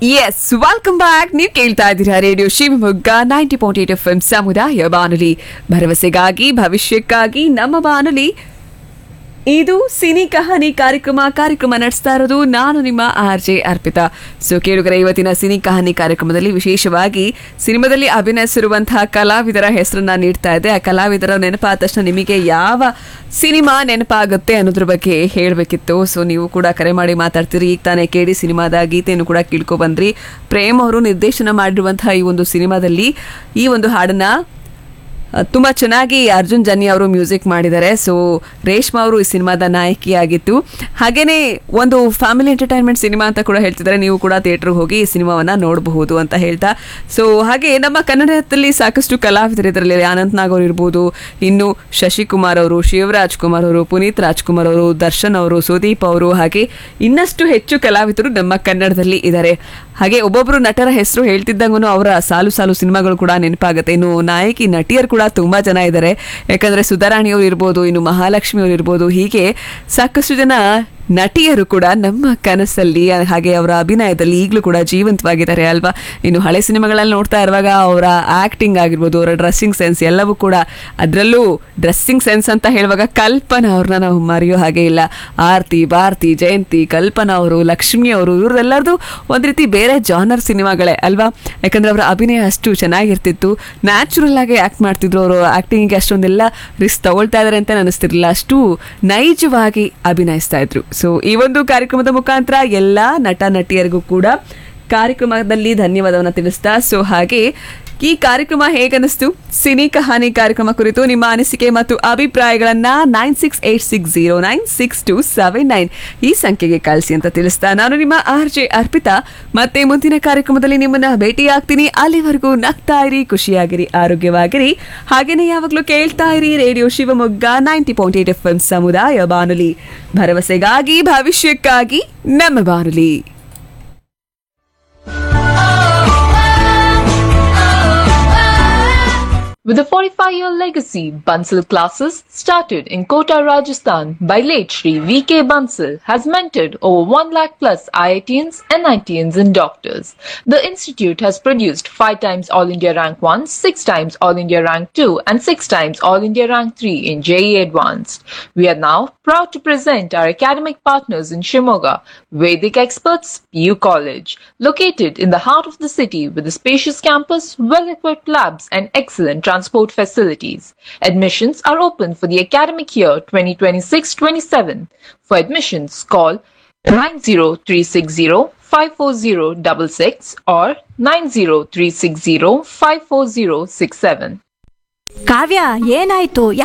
S welcome back. ನೀವು ಕೇಳ್ತಾ ಇದ್ದೀರಾ ರೇಡಿಯೋ ಶಿವಮೊಗ್ಗ 90.8 FM ಸಮುದಾಯ ಬಾನುಲಿ, ಭರವಸೆಗಾಗಿ ಭವಿಷ್ಯಕ್ಕಾಗಿ ನಮ್ಮ ಬಾನುಲಿ. ಇದು ಸಿನಿ ಕಹಾನಿ ಕಾರ್ಯಕ್ರಮ ನಡೆಸ್ತಾ ಇರೋದು ನಾನು ನಿಮ್ಮ RJ ಅರ್ಪಿತಾ. ಸೊ ಕೇಳುಗರ, ಇವತ್ತಿನ ಸಿನಿ ಕಹಾನಿ ಕಾರ್ಯಕ್ರಮದಲ್ಲಿ ವಿಶೇಷವಾಗಿ ಸಿನಿಮಾದಲ್ಲಿ ಅಭಿನಯಿಸಿರುವಂತಹ ಕಲಾವಿದರ ಹೆಸರನ್ನ ನೀಡ್ತಾ ಇದೆ. ಆ ಕಲಾವಿದರ ನೆನಪಾದ ತಕ್ಷಣ ನಿಮಗೆ ಯಾವ ಸಿನಿಮಾ ನೆನಪಾಗುತ್ತೆ ಅನ್ನೋದ್ರ ಬಗ್ಗೆ ಹೇಳಬೇಕಿತ್ತು. ಸೊ ನೀವು ಕೂಡ ಕರೆ ಮಾಡಿ ಮಾತಾಡ್ತೀರಿ. ಈಗ ತಾನೇ ಕೇಳಿ ಸಿನಿಮಾದ ಗೀತೆಯನ್ನು ಕೂಡ ಕೇಳ್ಕೊ ಬಂದ್ರಿ. ಪ್ರೇಮ್ ಅವರು ನಿರ್ದೇಶನ ಮಾಡಿರುವಂತಹ ಈ ಒಂದು ಸಿನಿಮಾದಲ್ಲಿ ಈ ಒಂದು ಹಾಡನ್ನ ತುಂಬ ಚೆನ್ನಾಗಿ ಅರ್ಜುನ್ ಜನ್ಯ ಅವರು ಮ್ಯೂಸಿಕ್ ಮಾಡಿದ್ದಾರೆ. ಸೊ ರೇಷ್ಮಾ ಅವರು ಈ ಸಿನಿಮಾದ ನಾಯಕಿಯಾಗಿತ್ತು. ಹಾಗೇನೆ ಒಂದು ಫ್ಯಾಮಿಲಿ ಎಂಟರ್ಟೈನ್ಮೆಂಟ್ ಸಿನಿಮಾ ಅಂತ ಕೂಡ ಹೇಳ್ತಿದ್ದಾರೆ. ನೀವು ಕೂಡ ಥಿಯೇಟರ್ಗೆ ಹೋಗಿ ಈ ಸಿನಿಮಾವನ್ನ ನೋಡಬಹುದು ಅಂತ ಹೇಳ್ತಾ, ಸೊ ಹಾಗೆ ನಮ್ಮ ಕನ್ನಡದಲ್ಲಿ ಸಾಕಷ್ಟು ಕಲಾವಿದರು ಇದರಲ್ಲಿ ಅನಂತ್ ನಾಗ್ ಅವರು ಇರ್ಬೋದು, ಇನ್ನು ಶಶಿಕುಮಾರ್ ಅವರು, ಶಿವರಾಜ್ ಕುಮಾರ್ ಅವರು, ಪುನೀತ್ ರಾಜ್ಕುಮಾರ್ ಅವರು, ದರ್ಶನ್ ಅವರು, ಸುದೀಪ್ ಅವರು, ಹಾಗೆ ಇನ್ನಷ್ಟು ಹೆಚ್ಚು ಕಲಾವಿದರು ನಮ್ಮ ಕನ್ನಡದಲ್ಲಿ ಇದ್ದಾರೆ. ಹಾಗೆ ಒಬ್ಬೊಬ್ರು ನಟರ ಹೆಸರು ಹೇಳ್ತಿದ್ದಂಗೂ ಅವರ ಸಾಲು ಸಾಲು ಸಿನಿಮಾಗಳು ಕೂಡ ನೆನಪಾಗುತ್ತೆ. ಇನ್ನು ನಾಯಕಿ ನಟಿಯರು ಕೂಡ ತುಂಬಾ ಜನ ಇದ್ದಾರೆ. ಯಾಕಂದ್ರೆ ಸುಧಾರಾಣಿ ಅವರು ಇರ್ಬೋದು, ಇನ್ನು ಮಹಾಲಕ್ಷ್ಮಿ ಅವರು ಇರ್ಬೋದು, ಹೀಗೆ ಸಾಕಷ್ಟು ಜನ ನಟಿಯರು ಕೂಡ ನಮ್ಮ ಕನಸಲ್ಲಿ ಹಾಗೆ ಅವರ ಅಭಿನಯದಲ್ಲಿ ಈಗಲೂ ಕೂಡ ಜೀವಂತವಾಗಿದ್ದಾರೆ ಅಲ್ವಾ. ಇನ್ನು ಹಳೆ ಸಿನಿಮಾಗಳಲ್ಲಿ ನೋಡ್ತಾ ಇರುವಾಗ ಅವರ ಆಕ್ಟಿಂಗ್ ಆಗಿರ್ಬೋದು, ಅವರ ಡ್ರೆಸ್ಸಿಂಗ್ ಸೆನ್ಸ್ ಎಲ್ಲವೂ ಕೂಡ, ಅದರಲ್ಲೂ ಡ್ರೆಸ್ಸಿಂಗ್ ಸೆನ್ಸ್ ಅಂತ ಹೇಳುವಾಗ ಕಲ್ಪನಾ ಅವ್ರನ್ನ ನಾವು ಮರೆಯೋ ಹಾಗೆ ಇಲ್ಲ. ಆರ್ತಿ, ಭಾರತಿ, ಜಯಂತಿ, ಕಲ್ಪನಾ ಅವರು, ಲಕ್ಷ್ಮಿ ಅವರು, ಇವರೆಲ್ಲರದು ಒಂದ್ ರೀತಿ ಬೇರೆ ಜಾನರ್ ಸಿನಿಮಾಗಳೇ ಅಲ್ವಾ. ಯಾಕಂದ್ರೆ ಅವರ ಅಭಿನಯ ಅಷ್ಟು ಚೆನ್ನಾಗಿರ್ತಿತ್ತು. ನ್ಯಾಚುರಲ್ ಆಗಿ ಆಕ್ಟ್ ಮಾಡ್ತಿದ್ರು. ಅವರು ಆಕ್ಟಿಂಗ್ಗೆ ಅಷ್ಟೊಂದೆಲ್ಲ ರಿಸ್ಕ್ ತಗೊಳ್ತಾ ಇದಾರೆ ಅಂತ ಅನಿಸ್ತಿರ್ಲಿಲ್ಲ. ಅಷ್ಟು ನೈಜವಾಗಿ ಅಭಿನಯಿಸ್ತಾ ಇದ್ರು. ಸೊ ಈ ಒಂದು ಕಾರ್ಯಕ್ರಮದ ಮುಖಾಂತರ ಎಲ್ಲ ನಟ ನಟಿಯರಿಗೂ ಕೂಡ ಕಾರ್ಯಕ್ರಮದಲ್ಲಿ ಧನ್ಯವಾದವನ್ನ ತಿಳಿಸ್ತಾ, ಸೊ ಹಾಗೆ ಈ ಕಾರ್ಯಕ್ರಮ ಹೇಗನ್ನಿಸ್ತು, ಸಿನಿ ಕಹಾನಿ ಕಾರ್ಯಕ್ರಮ ಕುರಿತು ನಿಮ್ಮ ಅನಿಸಿಕೆ ಮತ್ತು ಅಭಿಪ್ರಾಯಗಳನ್ನ 9686096279 ಈ ಸಂಖ್ಯೆಗೆ ಕಳಿಸಿ ಅಂತ ತಿಳಿಸ್ತಾ, ನಾನು ನಿಮ್ಮ RJ ಅರ್ಪಿತಾ ಮತ್ತೆ ಮುಂದಿನ ಕಾರ್ಯಕ್ರಮದಲ್ಲಿ ನಿಮ್ಮನ್ನ ಭೇಟಿಯಾಗ್ತೀನಿ. ಅಲ್ಲಿವರೆಗೂ ನಗ್ತಾ ಇರಿ, ಖುಷಿಯಾಗಿರಿ, ಆರೋಗ್ಯವಾಗಿರಿ. ಹಾಗೇನೆ ಯಾವಾಗ್ಲೂ ಕೇಳ್ತಾ ಇರಿ ರೇಡಿಯೋ ಶಿವಮೊಗ್ಗ 90.8 FM ಸಮುದಾಯ ಬಾನುಲಿ, ಭರವಸೆಗಾಗಿ ಭವಿಷ್ಯಕ್ಕಾಗಿ ನಮ್ಮ ಬಾನುಲಿ. With a 45-year legacy, Bansal classes, started in Kota, Rajasthan by late Shri V.K. Bansal, has mentored over 1 lakh plus IITians, NITians and doctors. The institute has produced 5 times All India Rank 1, 6 times All India Rank 2 and 6 times All India Rank 3 in JEE Advanced. We are now proud to present our academic partners in Shimoga, Vedic Experts PU College. Located in the heart of the city with a spacious campus, well-equipped labs and excellent transport facilities. Admissions are open for the academic year 2026-27. For admissions, call 90360-54066 or 90360-54067. ಕಾವ್ಯ, ಏನಾಯ್ತು?